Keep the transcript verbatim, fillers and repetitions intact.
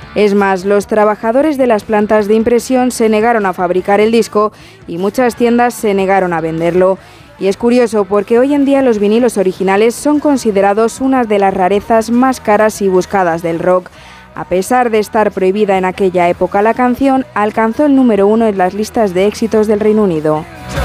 Es más, los trabajadores de las plantas de impresión se negaron a fabricar el disco y muchas tiendas se negaron a venderlo. Y es curioso porque hoy en día los vinilos originales son considerados una de las rarezas más caras y buscadas del rock. A pesar de estar prohibida en aquella época, la canción alcanzó el número uno en las listas de éxitos del Reino Unido.